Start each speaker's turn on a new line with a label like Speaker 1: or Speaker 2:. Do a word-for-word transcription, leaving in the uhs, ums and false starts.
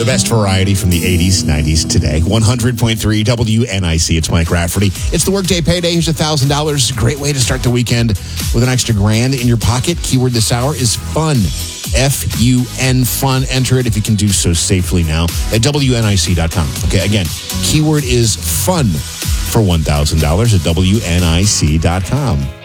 Speaker 1: The best variety from the eighties, nineties, today. one hundred point three W N I C. It's Mike Rafferty. It's the Workday Payday. Here's one thousand dollars. Great way to start the weekend with an extra grand in your pocket. Keyword this hour is fun. F U N, fun. Enter it if you can do so safely now at W N I C dot com. Okay, again, keyword is fun for one thousand dollars at W N I C dot com.